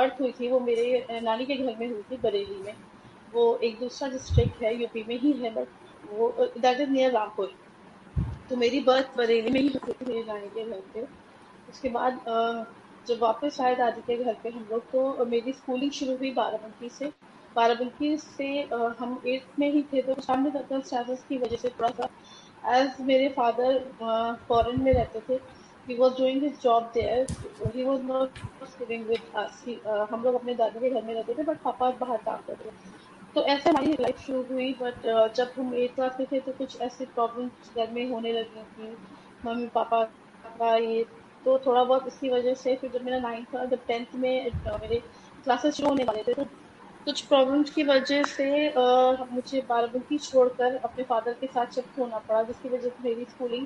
Birth हुई थी वो मेरे नानी के घर में हुई थी, बरेली में। वो एक दूसरा डिस्ट्रिक्ट है, यूपी में ही है, बट वो दैट इज नियर रामपुर। तो मेरी बर्थ बरेली में ही हुई थी, मेरे नानी के घर पे। उसके बाद जब वापस आए दादी के घर पे हम लोग, तो मेरी स्कूलिंग शुरू हुई बाराबंकी से। बाराबंकी से हम 8th में ही थे, तो सामने सर्कमस्टांसेस की वजह से थोड़ा सा, एज मेरे फादर फॉरेन में रहते थे, he was doing his job there, he was not living with us. हम लोग अपने दादी के घर में रहते थे, बट पापा बाहर काम करते थे। तो ऐसे हमारी लाइफ शुरू हुई, बट जब हम 8th क्लास में थे तो कुछ ऐसी प्रॉब्लम्स घर में होने लगी थी, मम्मी पापा का ये। तो थोड़ा बहुत इसकी वजह से फिर जब मेरा 9th था, जब 10th में मेरे क्लासेस शुरू होने वाले थे, तो कुछ प्रॉब्लम्स की वजह से मुझे बाराबंकी छोड़कर अपने फादर के साथ शिफ्ट होना पड़ा, जिसकी वजह से मेरी स्कूलिंग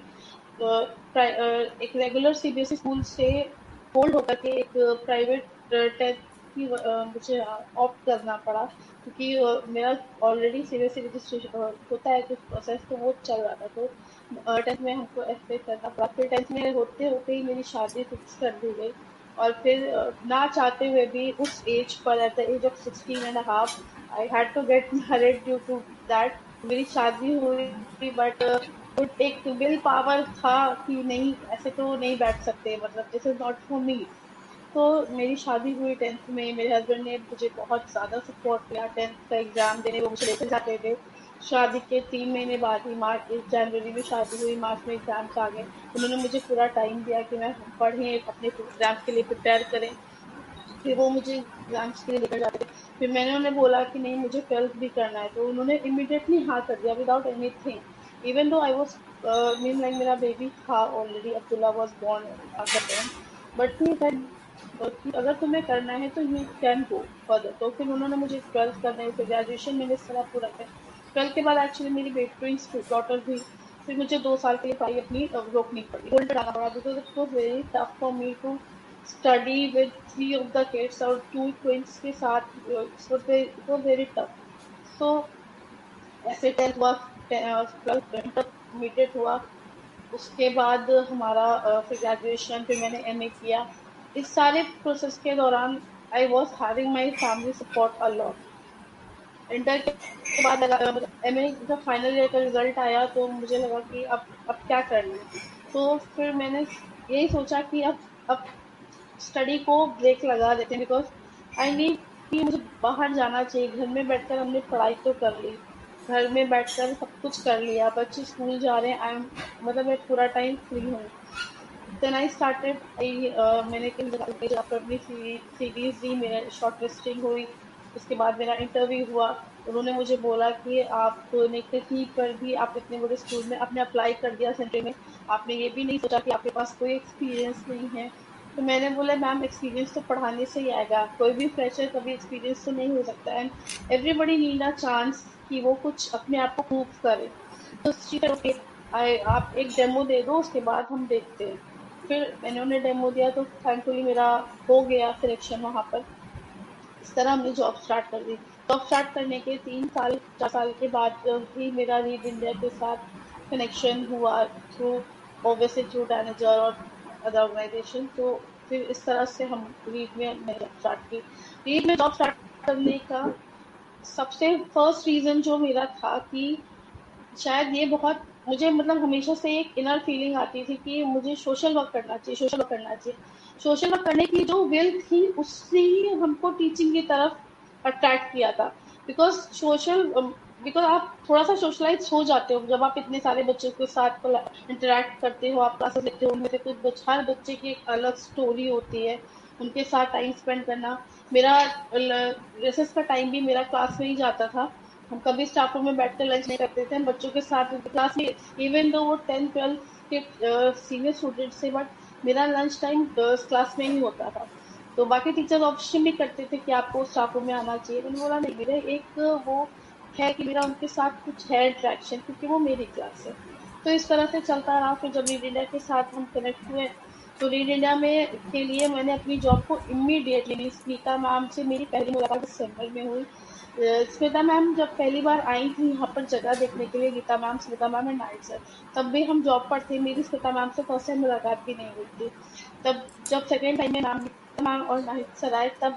एक रेगुलर सीबीएसई स्कूल से होल्ड होकर के एक प्राइवेट टेंथ की मुझे ऑप्ट करना पड़ा, क्योंकि मेरा ऑलरेडी सीबीएसई रजिस्ट्रेशन होता है कुछ प्रोसेस, तो वो चल रहा था। तो 10th में हमको एफए करना पड़ा, फिर 10th में होते होते ही मेरी शादी फिक्स कर दी गई। और फिर ना चाहते हुए भी उस as per, at the age of 16 and a half, I had to get married due to that. मेरी शादी हुई, बट एक विल पावर था कि नहीं, ऐसे तो नहीं बैठ सकते, मतलब this is not for me. तो मेरी शादी हुई 10th में, मेरे हस्बैंड ने मुझे बहुत ज्यादा सपोर्ट किया। 10th का एग्जाम देने वो मुझे लेकर जाते थे। शादी के 3 महीने बाद ही, मार्च, जनवरी में शादी हुई, मार्च में एग्जाम्स आ गए। उन्होंने मुझे पूरा टाइम दिया कि मैं पढ़ें, अपने एग्जाम्स के लिए प्रिपेयर करें। फिर वो मुझे एग्जाम्स के लिए लेकर जाते थे। फिर मैंने उन्हें बोला कि नहीं, मुझे 12th भी करना है, तो उन्होंने इमिडिएटली हाँ कर दिया, without anything. Even though I was mean like मेरा बेबी था already, Abdullah was born after them, but he said, कि अगर तुम्हें करना है तो यू कैन गो फर्दर। तो फिर उन्होंने मुझे 12th करने, फिर ग्रेजुएशन मैंने इस तरह पूरा किया। 12th के बाद एक्चुअली मेरी बेटी डॉटर हुई। फिर मुझे 2 साल के लिए पढ़ाई अपनी रोकनी पड़ी, होल्ड कराना पड़ा, because it was very tough for me to study with 3 of the kids और 2 twins के साथ। It was very tough. सो ऐसे 10th हुआ, 12th इंटरमीडिएट हुआ। उसके बाद हमारा फिर ग्रेजुएशन, फिर मैंने एमए किया। इस सारे प्रोसेस के दौरान I was having my family support a lot. Inter के बाद लगा, एमए जब फाइनल ईयर का रिजल्ट आया, तो मुझे लगा कि अब क्या करना है। तो फिर मैंने यही सोचा कि अब स्टडी को ब्रेक लगा देते हैं, बिकॉज आई नीड कि मुझे बाहर जाना चाहिए। घर में बैठकर हमने पढ़ाई तो कर ली, घर में बैठकर सब कुछ कर लिया, बच्चे स्कूल जा रहे हैं, आई एम, मतलब मैं पूरा टाइम फ्री हूँ। देन आई स्टार्टेड, आई मैंने कई जगह पर अपनी सीरीज दी, मेरा शॉर्ट लिस्टिंग हुई। उसके बाद मेरा इंटरव्यू हुआ। उन्होंने मुझे बोला कि आपने कहीं पर भी, आप इतने बड़े स्कूल में आपने अप्लाई कर दिया सेंटर में, आपने ये भी नहीं सोचा कि आपके पास कोई एक्सपीरियंस नहीं है। तो मैंने बोला, मैम एक्सपीरियंस तो पढ़ाने से ही आएगा, कोई भी फ्रेशर कभी एक्सपीरियंस तो नहीं हो सकता है, एवरीबडी नीड अ चांस कि वो कुछ अपने आप को प्रूव करे। तो ओके, आप एक डेमो दे दो, उसके बाद हम देखते हैं। फिर मैंने उन्हें डेमो दिया, तो थैंकफुली मेरा हो गया सिलेक्शन वहां पर। इस तरह हमने जॉब स्टार्ट कर दी। जॉब स्टार्ट करने के 3 साल 4 साल के बाद ही मेरा रीड इंडिया के साथ कनेक्शन हुआ, थ्रू ओबीसी, थ्रू मैनेजर और अदर ऑर्गेनाइजेशन। तो फिर इस तरह से हम रीड में मैंने जॉब स्टार्ट की। रीड में जॉब स्टार्ट करने का सबसे फर्स्ट रीजन जो मेरा था कि शायद ये बहुत, मुझे मतलब हमेशा से एक इनर फीलिंग आती थी कि मुझे सोशल वर्क करना चाहिए, सोशल वर्क करना चाहिए। सोशल वर्क करने की जो विल थी, उसने ही हमको टीचिंग की तरफ अट्रैक्ट किया था। बिकॉज बिकॉज आप थोड़ा सा सोशलाइज हो जाते हो जब आप इतने सारे बच्चों के साथ इंटरेक्ट करते हो, आप क्लासेस लेते हो, उनमें से हर बच्चे की एक अलग स्टोरी होती है, उनके साथ टाइम स्पेंड करना। मेरा रिसेस का टाइम भी मेरा क्लास में ही जाता था। हम कभी स्टाफ रूम में बैठकर लंच नहीं करते थे, हम बच्चों के साथ क्लास में, इवन दो वो 10th 12th के सीनियर स्टूडेंट से, बट मेरा लंच टाइम क्लास में ही होता था। तो बाकी टीचर ऑप्शन भी करते थे कि आपको स्टाफ रूम में आना चाहिए, मैंने बोला नहीं, मेरे एक वो है कि मेरा उनके साथ कुछ है इंट्रैक्शन, क्योंकि वो मेरी क्लास है। तो इस तरह से चलता रहा। फिर जब रीड इंडिया के साथ हम कनेक्ट हुए, तो रीड इंडिया में के लिए मैंने अपनी जॉब को इमीडिएटली, स्मिता मैम से मेरी पहली मुलाकात दिसंबर में हुई। स्मिता मैम जब पहली बार आई थी यहाँ पर जगह देखने के लिए, Gita ma'am, Smita ma'am and night sir, तब भी हम जॉब पर थे, मेरी स्मिता मैम से फर्स्ट टाइम मुलाकात भी नहीं हुई थी। तब जब सेकेंड टाइम में मैम, गीता मैम और नाहिद सर आए, तब हम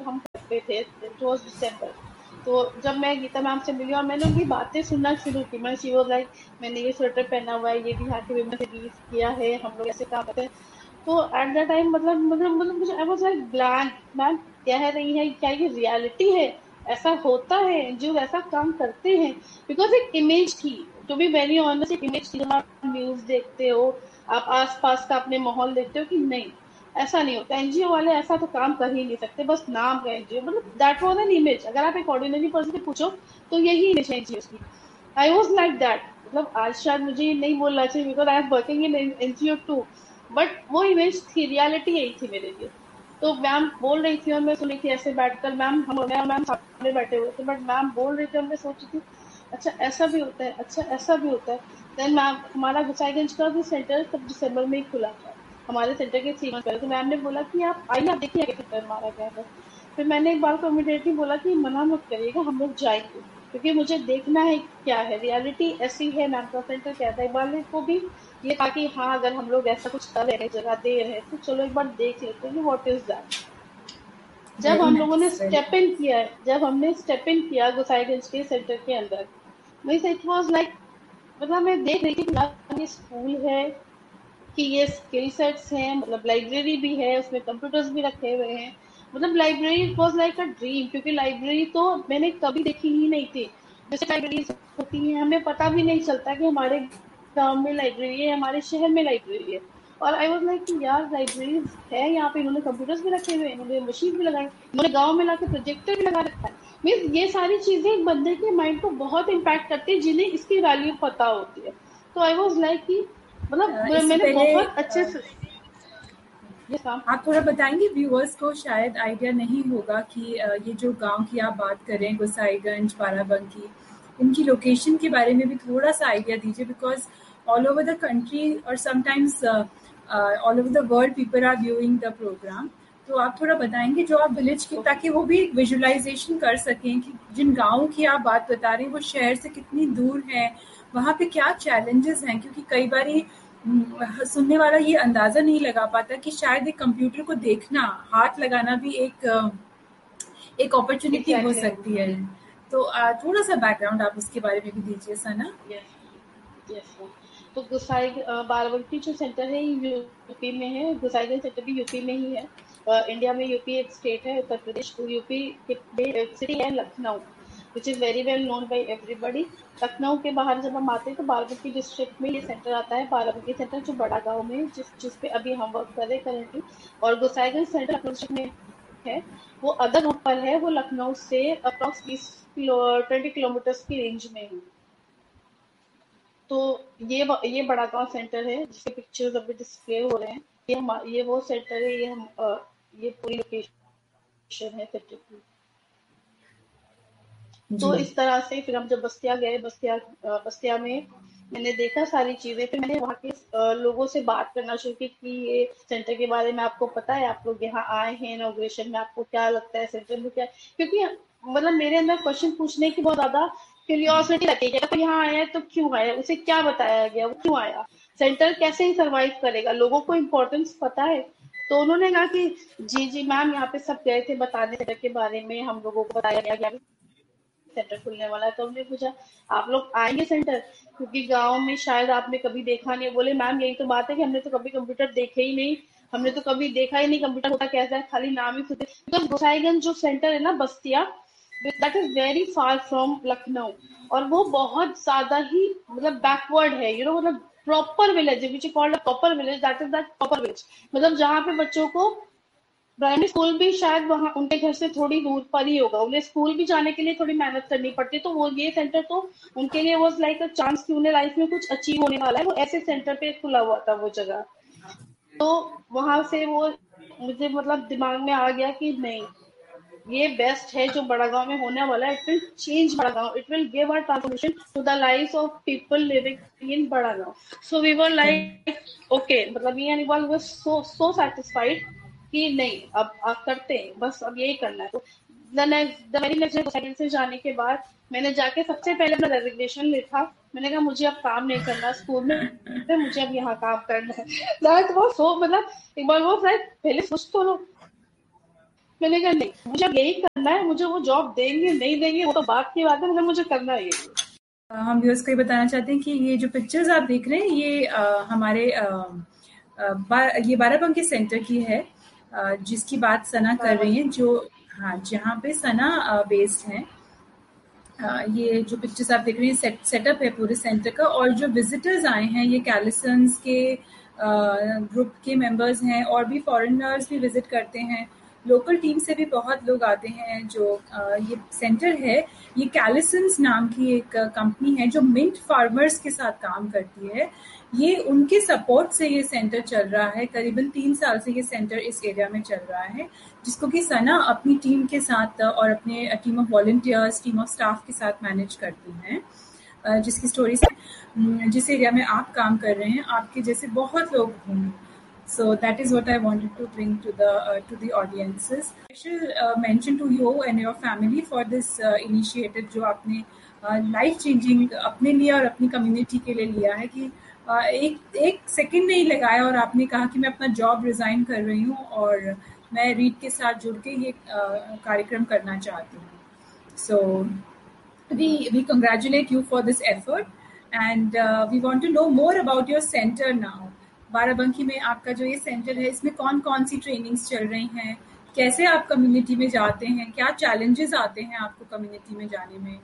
पे थे, इट वाज दिसंबर। तो जब मैं गीता मैम से मिली और मैंने उनकी बातें सुनना शुरू की, मैं शी वाज लाइक मैंने ये स्वेटर पहना हुआ है, ये भी यहाँ के विमेन से यूज किया है, हम लोग ऐसे काम करते हैं। तो एट द टाइम मतलब मुझे I was like blank, ma'am कह रही है क्या ये रियलिटी है, ऐसा होता है जो ऐसा काम करते हैं? बिकॉज एक इमेज थी, टू बी वेरी ऑनेस्ट, एक इमेज थी। जब आप न्यूज देखते हो, आप आसपास का अपने माहौल देखते हो कि नहीं ऐसा नहीं होता, एनजीओ वाले ऐसा तो काम कर ही नहीं सकते, बस नाम का एनजीओ, मतलब दैट वाज एन इमेज। अगर आप एक ऑर्डिनरी पर्सन से पूछो तो यही इमेज है एनजीओ की। आई वॉज लाइक दैट, मतलब आज शायद मुझे ये नहीं बोलना चाहिए because I am working in NGO to, but वो इमेज थी, रियलिटी यही थी मेरे लिए। तो मैम बोल रही थी और मैं सुनी थी ऐसे बैठकर, मैम हम मैं और मैम सामने बैठे हुए थे, बट मैम बोल रही थी और मैं सोची थी अच्छा ऐसा भी होता है, अच्छा ऐसा भी होता है। देन मैम हमारा गोसाईगंज का भी सेंटर तब दिसंबर में ही खुला था, हमारे सेंटर के 3 मंथ पहले। तो मैम ने बोला कि आप आइए, आप देखिए सेंटर हमारा क्या है। फिर मैंने एक बार को इमीडिएटली बोला कि मना मत करिएगा, हम लोग जाएंगे, क्योंकि मुझे देखना है क्या है, रियलिटी ऐसी है। मैम का सेंटर क्या था, एक बार को भी ये था कि हाँ अगर हम लोग ऐसा कुछ कर रहे हैं, जगह दे रहे हैं, तो चलो एक बार देख लेते हैं व्हाट इज दैट। जब वेरी हम लोगों ने नाइस, वेरी स्टेप इन किया है, जब हमने स्टेप इन किया गोसाईगंज के सेंटर के अंदर, मीन्स इट वाज लाइक, मतलब मैं देख रही थी कि यार ये स्कूल है कि ये स्किल सेट्स हैं, मतलब लाइब्रेरी भी है, उसमें कंप्यूटर्स भी रखे हुए हैं। मतलब library it was like a dream, क्योंकि लाइब्रेरी तो मैंने कभी देखी ही नहीं थी। जैसे लाइब्रेरी होती है, हमें पता भी नहीं चलता कि हमारे गांव में लाइब्रेरी है, हमारे शहर में लाइब्रेरी है। और आई वाज लाइक कि यार लाइब्रेरी है यहाँ पे, इन्होंने कंप्यूटर्स भी रखे हुए हैं, इन्होंने मशीन भी लगाए, इन्होंने गाँव में लाके प्रोजेक्टर भी लगा रखा है। मीन्स ये सारी चीजें एक बंदे के माइंड को बहुत इम्पैक्ट करती है, जिन्हें इसकी वैल्यू पता होती है। तो आई वाज लाइक कि मतलब इससे मैंने पहले बहुत अच्छे से ये काम। आप थोड़ा बताएंगे, व्यूअर्स को शायद आइडिया नहीं होगा कि ये जो गांव की आप बात कर रहे हैं गोसाईगंज बाराबंकी, इनकी लोकेशन के बारे में भी थोड़ा सा आइडिया दीजिए, because all over the country और sometimes all over the world people are viewing the programme. तो आप थोड़ा बताएंगे जो आप विलेज की, ओके, ताकि वो भी एक विजुअलाइजेशन कर सकें कि जिन गाँवों की आप बात बता रहे हैं वो शहर से कितनी दूर है, वहाँ पे क्या चैलेंजेस हैं। क्योंकि कई बार सुनने वाला ये अंदाजा नहीं लगा पाता कि शायद एक कंप्यूटर को देखना, हाथ लगाना भी एक अपॉर्चुनिटी हो एग्जैक्टली, सकती है। तो थोड़ा सा बैकग्राउंड आप उसके बारे में भी दीजिए सना। Yes yes. तो गुसाई बाराबंकी जो सेंटर है ये यूपी में है, गुसाईगंज सेंटर भी यूपी में ही है। इंडिया में यूपी एक स्टेट है, उत्तर प्रदेश, तो यूपी के सिटी है Lucknow, which is very well known by everybody. Lucknow के बाहर जब हम आते हैं तो बाराबंकी डिस्ट्रिक्ट में ये सेंटर आता है, बाराबंकी सेंटर जो बड़ा गांव में है, जिस पे अभी हम वर्क कर रहे हैं करेंटली। और गोसाईगंज सेंटर लखनऊ डिस्ट्रिक्ट में है, वो अदर रूट पर है, वो लखनऊ से अप्रॉक्स 20 किलोमीटर की रेंज में है। तो ये बड़ा गांव सेंटर है जिसके पिक्चर्स अभी डिस्प्ले हो रहे हैं। ये वो सेंटर है, ये पूरी लोकेशन है सेंटर की। तो जी इस तरह से फिर हम जब बस्तिया गए, बस्तिया में मैंने देखा सारी चीजें, फिर मैंने वहाँ के लोगों से बात करना शुरू की कि ये सेंटर के बारे में आपको पता है, आप लोग यहाँ आए हैं इनॉग्रेशन में, आपको क्या लगता है सेंटर में क्या है? क्योंकि मतलब मेरे अंदर क्वेश्चन पूछने की बहुत ज्यादा क्यूरियोसिटी रहती है कि अगर यहाँ आया है तो क्यों आया, उसे क्या बताया गया, वो क्यों आया, सेंटर कैसे ही सर्वाइव करेगा, लोगों को इम्पोर्टेंस पता है? तो उन्होंने कहा कि जी जी मैम, यहाँ पे सब गए थे बताने सेंटर के बारे में, हम लोगों को बताया गया कि सेंटर खुलने वाला है। तो हमने पूछा आप लोग आएंगे सेंटर, क्योंकि गांव में शायद आपने कभी देखा नहीं। बोले मैम यही तो बात है कि हमने तो कभी कंप्यूटर देखे ही नहीं, हमने तो कभी देखा ही नहीं कंप्यूटर होता कैसा है, खाली नाम ही सुने। बिकॉज गोसाईगंज जो सेंटर है ना Bastia, that is very far from Lucknow, और वो बहुत ज्यादा ही मतलब बैकवर्ड है, मतलब proper village which is called a proper village, that is that proper village, मतलब जहाँ पे बच्चों को प्राइमरी स्कूल भी शायद वहां उनके घर से थोड़ी दूर पर ही होगा, उन्हें स्कूल भी जाने के लिए थोड़ी मेहनत करनी पड़ती है। तो वो ये सेंटर तो उनके लिए वाज लाइक अ चांस कि उन्हें लाइफ में कुछ अचीव होने वाला है, वो ऐसे सेंटर पे खुला हुआ था वो जगह। तो वहां से वो मुझे मतलब दिमाग में आ गया कि नहीं, ये बेस्ट है जो बड़ा गांव में होने वाला है, इट विल चेंज बड़ा गांव, it will give a transformation to the life of people living in बड़ा गांव। So we were like okay, मतलब me and Iqbal was so satisfied कि नहीं अब करते हैं, बस अब यही करना है। तो the very next day second से जाने के बाद मैंने जाके सबसे पहले अपना रेजिग्नेशन लिखा। मैंने कहा मुझे अब काम नहीं करना स्कूल में, मुझे अब यहाँ काम करना है। दैट वाज सो, मतलब एक बार वो शायद पहले सोच तो लो, मैंने कहा नहीं, मुझे अब यही करना है, मुझे वो जॉब देंगे नहीं देंगे वो तो बात की बात है, मगर मुझे करना है यही है। हम व्यूअर्स को ये बताना चाहते हैं कि ये जो पिक्चर्स आप देख रहे हैं ये हमारे ये बाराबंकी सेंटर की है, जिसकी बात सना कर रही बाराबंकी। हैं, जो हाँ जहाँ पे सना बेस्ड है। ये जो पिक्चर्स आप देख रहे हैं सेटअप है पूरे सेंटर का, और जो विजिटर्स आए हैं ये कैलिसंस के ग्रुप के मेंबर्स हैं, और भी फॉरेनर्स भी विजिट करते हैं। लोकल टीम से भी बहुत लोग आते हैं। जो ये सेंटर है ये कैलिसंस नाम की एक कंपनी है जो मिंट फार्मर्स के साथ काम करती है। ये उनके सपोर्ट से ये सेंटर चल रहा है। करीबन 3 साल से ये सेंटर इस एरिया में चल रहा है, जिसको कि सना अपनी टीम के साथ और अपने team of volunteers, team of staff के साथ मैनेज करती हैं। जिसकी स्टोरी से जिस एरिया में आप काम कर रहे हैं आपके जैसे बहुत लोग होंगे। So that is what I wanted to bring to the audiences. Special mention to you and your family for this initiative जो आपने लाइफ चेंजिंग अपने लिए और अपनी कम्युनिटी के लिए लिया है, कि एक सेकंड नहीं लगाया और आपने कहा कि मैं अपना जॉब रिजाइन कर रही हूँ और मैं रीड के साथ जुड़ के ये कार्यक्रम करना चाहती हूँ। So we congratulate you for this effort, and we want to know more about your center now. Barabanki में आपका जो ये सेंटर है इसमें कौन कौन सी ट्रेनिंग्स चल रही हैं, कैसे आप कम्युनिटी में जाते हैं, क्या चैलेंजेस आते हैं आपको कम्युनिटी में जाने में?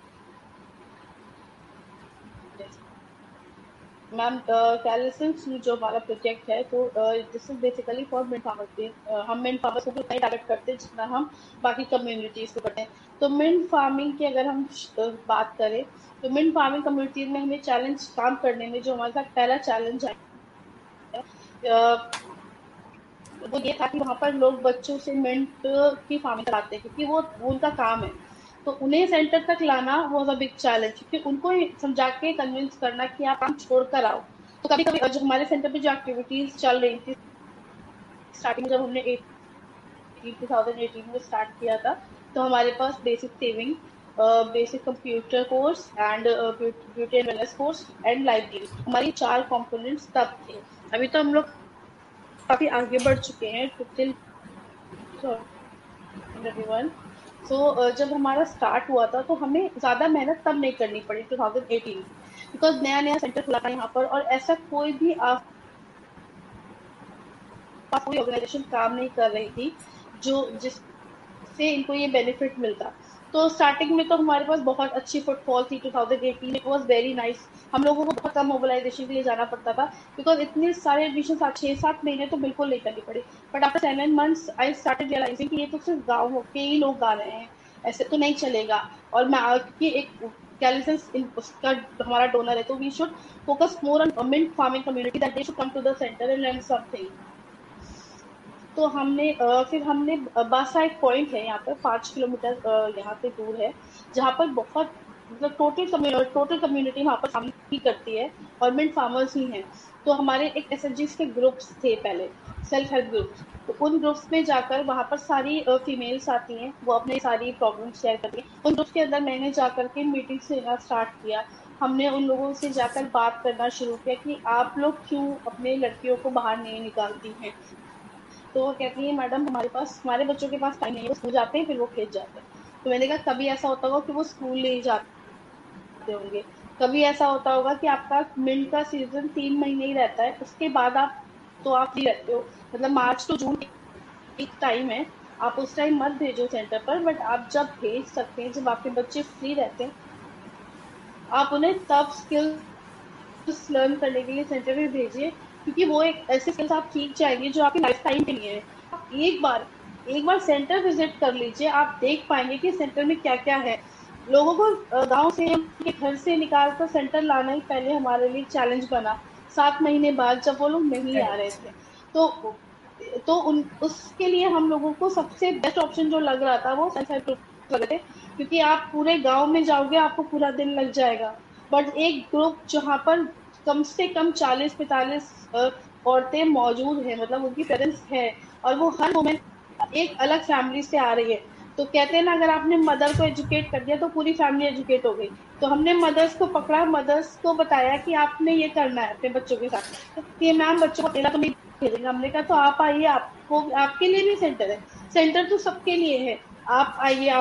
मैम कैलिसेंस जो हमारा प्रोजेक्ट है तो this is basically for mint farmer. हम मिंट फार्मर्स को उतना ही टारगेट करते हैं जितना हम बाकी कम्युनिटीज को करते हैं। तो मिंट फार्मिंग की अगर हम बात करें तो मिंट फार्मिंग कम्युनिटीज में हमें चैलेंज काम करने में जो हमारे साथ पहला चैलेंज है वो ये था कि वहाँ पर लोग बच्चों से मिंट की फार्मिंग कराते हैं क्योंकि वो उनका काम है। तो उन्हें सेंटर तक लाना वो बिग चैलेंज, क्योंकि उनको समझा के कन्विंस करना कि आप काम छोड़ कर आओ। तो कभी कभी जो हमारे सेंटर पे जो एक्टिविटीज चल रही थी स्टार्टिंग जब हमने 2018 में स्टार्ट किया था, तो हमारे पास basic saving, basic computer course and beauty and wellness course and library, हमारी 4 कंपोनेंट्स तब थे। अभी तो हम लोग काफी आगे बढ़ चुके हैं टिल 2021। सो जब हमारा स्टार्ट हुआ था तो हमें ज्यादा मेहनत तब नहीं करनी पड़ी 2018, बिकॉज नया नया सेंटर खुला था यहाँ पर और ऐसा कोई भी कोई ऑर्गेनाइजेशन काम नहीं कर रही थी जो जिससे इनको ये बेनिफिट मिलता। तो स्टार्टिंग में तो हमारे पास बहुत अच्छी फुटफॉल थी 2018, इट वाज वेरी नाइस। हम लोगों को बहुत कम मोबिलाइजेशन के लिए जाना पड़ता था बिकॉज इतने सारे एडमिशन 6-7 महीने तो बिल्कुल नहीं करनी पड़ी। But after 7 months I started realising कि ये तो सिर्फ गाँव के ही लोग गा रहे हैं, ऐसे तो नहीं चलेगा। और मैं क्योंकि एक कैलिसेंस उसका हमारा डोनर है तो we should focus more on mint farming community that they should come to the centre and learn something. तो हमने फिर हमने बासा एक पॉइंट है यहाँ पर 5 किलोमीटर यहाँ से दूर है, जहाँ पर बहुत मतलब टोटल कम्युनिटी वहाँ पर शामिल ही करती है और मिंट फार्मर्स ही हैं। तो हमारे एक एसएचजीज के ग्रुप्स थे पहले, सेल्फ हेल्प ग्रुप्स। तो उन ग्रुप्स में जाकर वहाँ पर सारी फीमेल्स आती हैं, वो अपनी सारी प्रॉब्लम शेयर करती हैं। उन ग्रुप्स के अंदर मैंने जाकर के मीटिंग्स लेना स्टार्ट किया। हमने उन लोगों से जाकर बात करना शुरू किया कि आप लोग क्यों अपने लड़कियों को बाहर नहीं निकालती हैं। तो वो कहती है मैडम हमारे बच्चों के पास टाइम नहीं है, वो स्कूल जाते हैं फिर वो खेत जाते हैं। तो मैंने कहा कभी ऐसा होता होगा कि वो स्कूल नहीं जाते होंगे, कभी ऐसा होता होगा कि आपका मिल्क का सीजन 3 महीने ही रहता है, उसके बाद आप फ्री रहते हो। मतलब मार्च टू जून एक टाइम है, आप उस टाइम मत भेजो सेंटर पर, बट आप जब भेज सकते हैं जब आपके बच्चे फ्री रहते हैं आप उन्हें तब स्किल्स लर्न करने के लिए सेंटर में भेजिए, क्योंकि वो एक ऐसे स्किल्स आप सीख जाएंगे जो आपकी लाइफ टाइम के लिए है। आप एक बार सेंटर विजिट कर लीजिए, आप देख पाएंगे कि सेंटर में क्या क्या है। लोगों को गांव से उनके घर से निकाल कर सेंटर लाना ही पहले हमारे लिए चैलेंज बना। 7 महीने बाद जब वो लोग नहीं आ रहे थे तो उसके लिए हम लोगों को सबसे बेस्ट ऑप्शन जो लग रहा था वो सेल्फ हेल्प ग्रुप लग रहे थे, क्योंकि आप पूरे गांव में जाओगे आपको पूरा दिन लग जाएगा। बट एक ग्रुप जहाँ पर कम से कम 40-45 औरतें मौजूद हैं, मतलब उनकी प्रेजेंस है और वो हर मोमेंट एक अलग फैमिली से आ रही है। तो कहते हैं ना, अगर आपने मदर को एजुकेट कर दिया तो पूरी फैमिली एजुकेट हो गई। तो हमने मदर्स को पकड़ा, मदर्स को बताया कि आपने ये करना है अपने बच्चों के साथ। तो ये मैम बच्चों को अकेला तो नहीं खेलेंगे। हमने कहा तो आप आइए, आपको आपके लिए भी सेंटर है, सेंटर तो सबके लिए है, आप आइए,